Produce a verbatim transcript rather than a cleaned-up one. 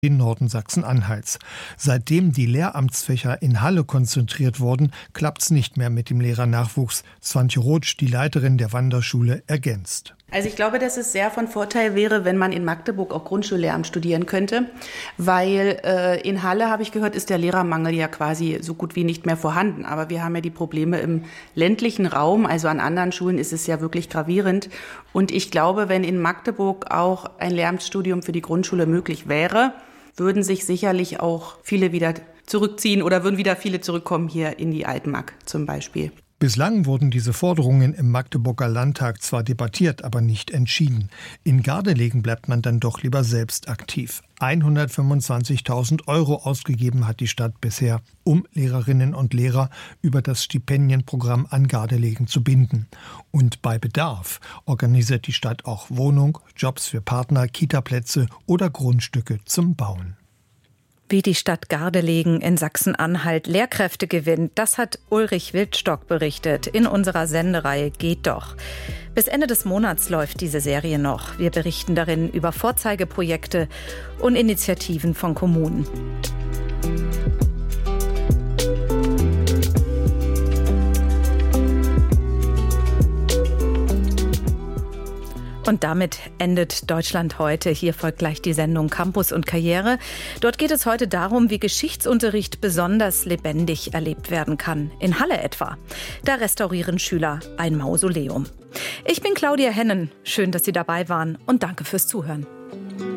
in Norden Sachsen-Anhalts. Seitdem die Lehramtsfächer in Halle konzentriert wurden, klappt's nicht mehr mit dem Lehrernachwuchs. Swantje Rotsch, die Leiterin der Wanderschule, ergänzt. Also ich glaube, dass es sehr von Vorteil wäre, wenn man in Magdeburg auch Grundschullehramt studieren könnte, weil äh, in Halle, habe ich gehört, ist der Lehrermangel ja quasi so gut wie nicht mehr vorhanden. Aber wir haben ja die Probleme im ländlichen Raum, also an anderen Schulen ist es ja wirklich gravierend. Und ich glaube, wenn in Magdeburg auch ein Lehramtsstudium für die Grundschule möglich wäre, würden sich sicherlich auch viele wieder zurückziehen oder würden wieder viele zurückkommen hier in die Altmark zum Beispiel. Bislang wurden diese Forderungen im Magdeburger Landtag zwar debattiert, aber nicht entschieden. In Gardelegen bleibt man dann doch lieber selbst aktiv. hundertfünfundzwanzigtausend Euro ausgegeben hat die Stadt bisher, um Lehrerinnen und Lehrer über das Stipendienprogramm an Gardelegen zu binden. Und bei Bedarf organisiert die Stadt auch Wohnung, Jobs für Partner, Kitaplätze oder Grundstücke zum Bauen. Wie die Stadt Gardelegen in Sachsen-Anhalt Lehrkräfte gewinnt, das hat Ulrich Wildstock berichtet in unserer Sendereihe Geht doch. Bis Ende des Monats läuft diese Serie noch. Wir berichten darin über Vorzeigeprojekte und Initiativen von Kommunen. Und damit endet Deutschland heute. Hier folgt gleich die Sendung Campus und Karriere. Dort geht es heute darum, wie Geschichtsunterricht besonders lebendig erlebt werden kann. In Halle etwa. Da restaurieren Schüler ein Mausoleum. Ich bin Claudia Hennen. Schön, dass Sie dabei waren und danke fürs Zuhören.